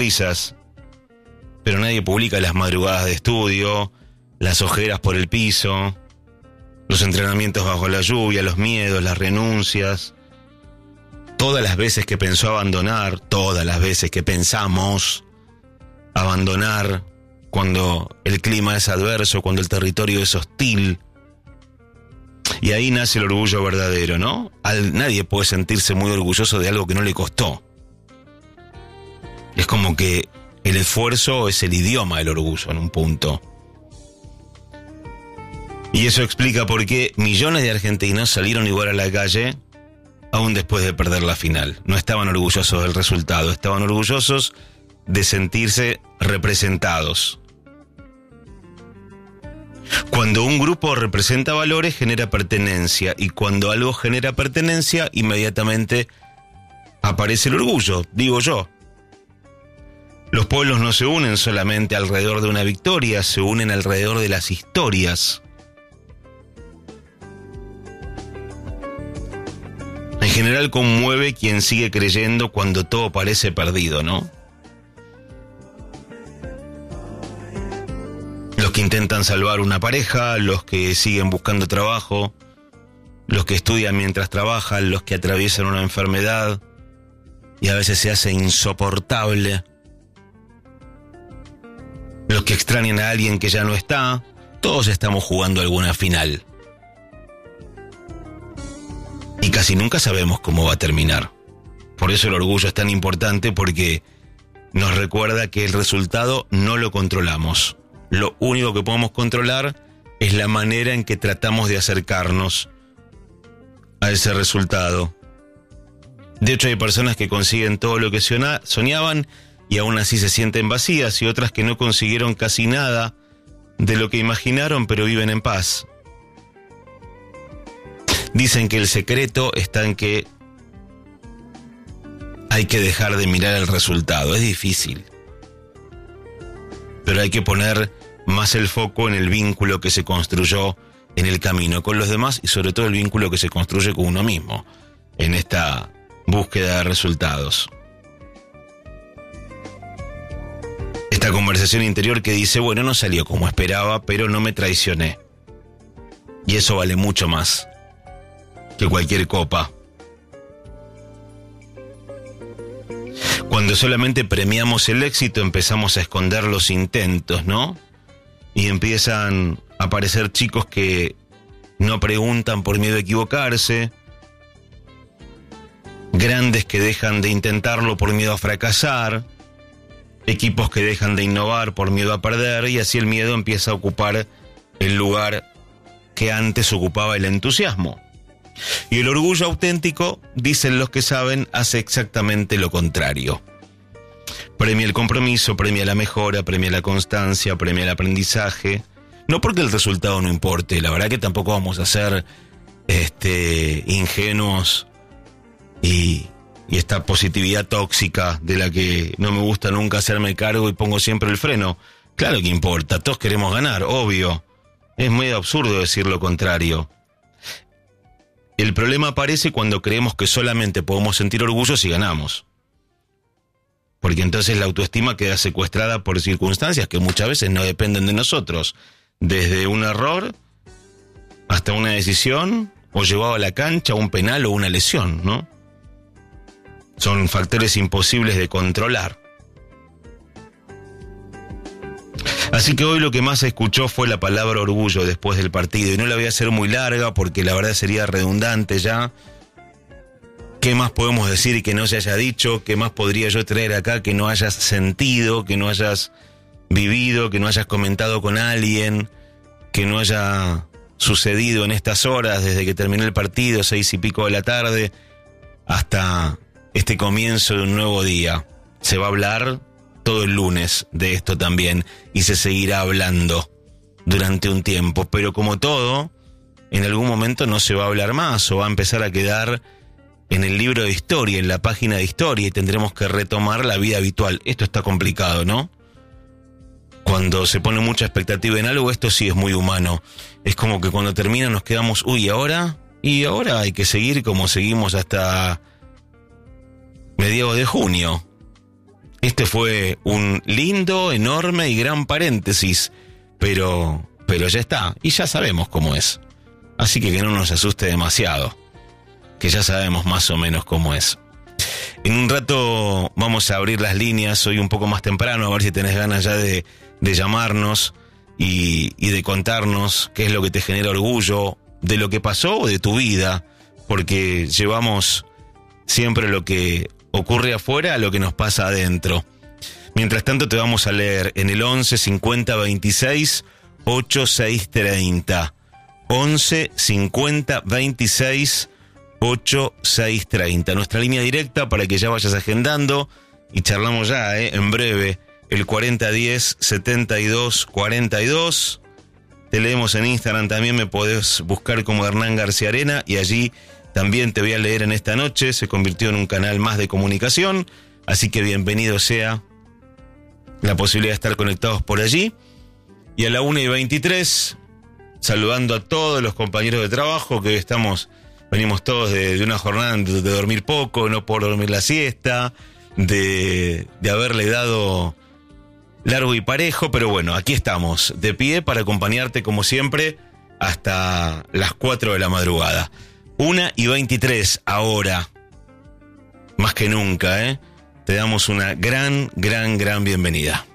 risas, pero nadie publica las madrugadas de estudio, las ojeras por el piso, los entrenamientos bajo la lluvia, los miedos, las renuncias, todas las veces que pensó abandonar, todas las veces que pensamos abandonar cuando el clima es adverso, cuando el territorio es hostil. Y ahí nace el orgullo verdadero, ¿no? Nadie puede sentirse muy orgulloso de algo que no le costó. Es como que el esfuerzo es el idioma del orgullo en un punto. Y eso explica por qué millones de argentinos salieron igual a la calle aún después de perder la final. No estaban orgullosos del resultado, estaban orgullosos de sentirse representados. Cuando un grupo representa valores, genera pertenencia, y cuando algo genera pertenencia, inmediatamente aparece el orgullo, digo yo. Los pueblos no se unen solamente alrededor de una victoria, se unen alrededor de las historias. En general conmueve quien sigue creyendo cuando todo parece perdido, ¿no? Los que intentan salvar una pareja, los que siguen buscando trabajo, los que estudian mientras trabajan, los que atraviesan una enfermedad y a veces se hace insoportable, los que extrañan a alguien que ya no está, todos estamos jugando alguna final. Y casi nunca sabemos cómo va a terminar. Por eso el orgullo es tan importante, porque nos recuerda que el resultado no lo controlamos. Lo único que podemos controlar es la manera en que tratamos de acercarnos a ese resultado. De hecho, hay personas que consiguen todo lo que soñaban y aún así se sienten vacías, y otras que no consiguieron casi nada de lo que imaginaron, pero viven en paz. Dicen que el secreto está en que hay que dejar de mirar el resultado. Es difícil, pero hay que poner más el foco en el vínculo que se construyó en el camino con los demás, y sobre todo el vínculo que se construye con uno mismo en esta búsqueda de resultados. Esta conversación interior que dice, bueno, no salió como esperaba, pero no me traicioné. Y eso vale mucho más que cualquier copa. Cuando solamente premiamos el éxito, empezamos a esconder los intentos, ¿no? Y empiezan a aparecer chicos que no preguntan por miedo a equivocarse, grandes que dejan de intentarlo por miedo a fracasar, equipos que dejan de innovar por miedo a perder, y así el miedo empieza a ocupar el lugar que antes ocupaba el entusiasmo. Y el orgullo auténtico, dicen los que saben, hace exactamente lo contrario. Premia el compromiso, premia la mejora, premia la constancia, premia el aprendizaje. No porque el resultado no importe, la verdad que tampoco vamos a ser ingenuos y esta positividad tóxica de la que no me gusta nunca hacerme cargo y pongo siempre el freno. Claro que importa, todos queremos ganar, obvio. Es muy absurdo decir lo contrario. El problema aparece cuando creemos que solamente podemos sentir orgullo si ganamos. Porque entonces la autoestima queda secuestrada por circunstancias que muchas veces no dependen de nosotros. Desde un error hasta una decisión, o llevado a la cancha, un penal o una lesión, ¿no? Son factores imposibles de controlar. Así que hoy lo que más se escuchó fue la palabra orgullo después del partido, y no la voy a hacer muy larga porque la verdad sería redundante ya. ¿Qué más podemos decir que no se haya dicho? ¿Qué más podría yo traer acá que no hayas sentido, que no hayas vivido, que no hayas comentado con alguien, que no haya sucedido en estas horas desde que terminó el partido, 6 y pico de la tarde, hasta este comienzo de un nuevo día? Se va a hablar todo el lunes de esto también, y se seguirá hablando durante un tiempo, pero como todo, en algún momento no se va a hablar más, o va a empezar a quedar en el libro de historia, en la página de historia, y tendremos que retomar la vida habitual. Esto está complicado, ¿no? Cuando se pone mucha expectativa en algo, esto sí es muy humano. Es como que cuando termina nos quedamos, uy, ¿ahora? Y ahora hay que seguir como seguimos hasta mediados de junio. Este fue un lindo, enorme y gran paréntesis, pero ya está, y ya sabemos cómo es. Así que no nos asuste demasiado, que ya sabemos más o menos cómo es. En un rato vamos a abrir las líneas, hoy un poco más temprano, a ver si tenés ganas ya de llamarnos y de contarnos qué es lo que te genera orgullo, de lo que pasó o de tu vida, porque llevamos siempre lo que ocurre afuera a lo que nos pasa adentro. Mientras tanto te vamos a leer en el 11 50 26 8630. 11 50 26 8630. Nuestra línea directa para que ya vayas agendando y charlamos ya, en breve, el 4010 72 42. Te leemos en Instagram, también me podés buscar como Hernán García Arena y allí también te voy a leer en esta noche. Se convirtió en un canal más de comunicación, así que bienvenido sea la posibilidad de estar conectados por allí. Y a la 1:23, saludando a todos los compañeros de trabajo que hoy venimos todos de una jornada de dormir poco, no por dormir la siesta, de haberle dado largo y parejo, pero bueno, aquí estamos, de pie para acompañarte como siempre hasta las 4 de la madrugada. 1:23 ahora, más que nunca, te damos una gran bienvenida.